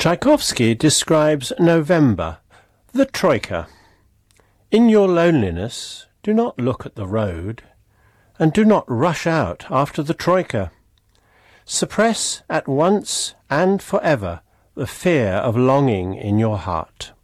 Tchaikovsky describes November, the troika. In your loneliness, do not look at the road, and do not rush out after the troika. Suppress at once and forever the fear of longing in your heart.